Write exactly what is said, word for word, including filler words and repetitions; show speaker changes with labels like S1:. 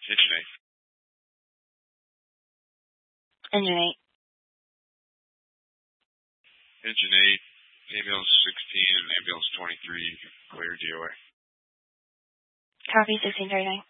S1: Engine eight.
S2: Engine eight.
S1: Engine eight, ambulance sixteen, and ambulance twenty-three, clear D O A.
S2: Copy, sixteen thirty-nine.